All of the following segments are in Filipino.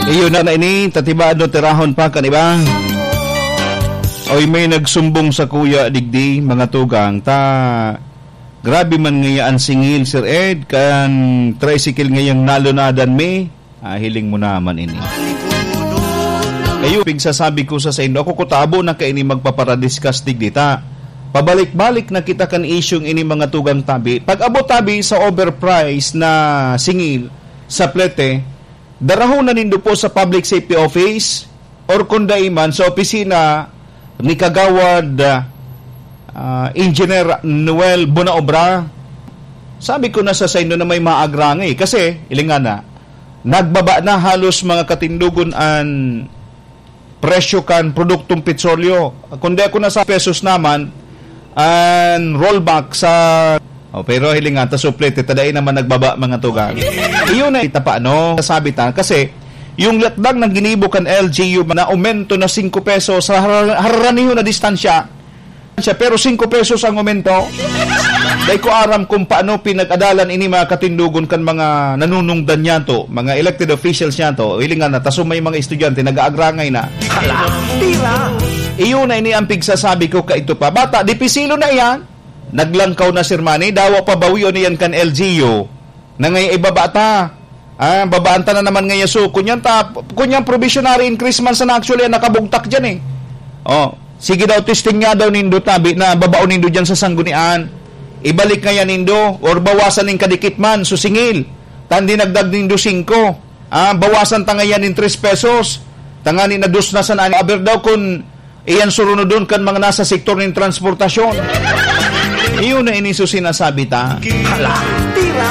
Iyo na ini, tatibado tirahon pa kaniba. Oy may nagsumbong sa kuya digdi, mga tugang, grabe man ngaya ang singil, Sir Ed, kan tricycle ngayang nalunadan me, hiling mo naman ini. Kayo, pigsasabi ko sa inyo, ako kutabo na kaini magpaparadiscuss digdita. Pabalik-balik na kita kan isyong ini mga tugang tabi. Pag abot tabi sa overprice na singil sa plete, darahon na nindo po sa Public Safety Office or kundaiman sa opisina ni Kagawad Engineer Noel Bonaobra. Sabi ko na sa inyo na may maagrangay kasi ilingan na nagbaba na halos mga katindugon an presyo kan produktong petrolyo. Kundi ako na sa pesos naman and rollback sa pero hilingan ta suplete taday naman nagbaba mga tugang. Iyon na itapa sabi ta kasi yung latdag ng ginibo kan LGU na aumento na 5 pesos sa haraniho na distansya pero 5 pesos ang aumento. Dahil ko aram kung paano pinag-adalan ini mga katindugon kan mga nanunungdan niya to, mga elected officials niya to. Hilingan na taso may mga estudyante nag-aagrangay na. Hala, tira. Iyon na ini ang pigsasabi ko ka ito pa. Bata, dipisilo na yan. Naglangkaw na Sir Manny, dawa pa bawiyo niyan kan LGU. Na ngay ibabata. Babaanta na naman ngayon so kunyang provisionary increasement na actually nakabugtak dyan eh. Sige daw testing nga daw nindo tabi na babaon nindo dyan sa sanggunian. Ibalik nga yan nindo or bawasan ng kadikit man susingil. Tandi nagdag nindo 5. Bawasan tangayan ng 3 pesos. Tangani na dos na sanaan. Aber daw kung iyan suruno doon kan mga nasa sektor ng transportasyon. Iyon na iniso sinasabi ta. Hala, tira.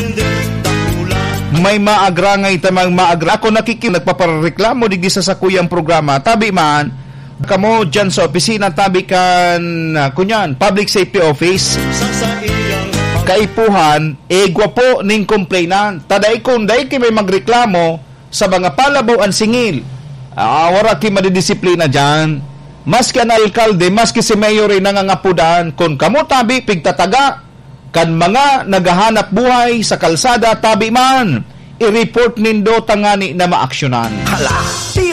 May maagrangay tamang maagra. Ako nagpapareklamo digdi sa sakuyang programa. Tabi man, kamo dyan sa opisina, tabi kan, kunyan, Public Safety Office. Kaipuhan, gwapo ning complainant. Taday kung day kay may magreklamo sa mga palabaw ang singil. Wala ki madidisiplina dyan. Maski ang alkalde, maski si mayor ay nangangapudan, kung kamo tabi, pigtataga, kan mga naghahanap buhay sa kalsada, tabi man, i-report nindo tangani na maaksyonan. Hala!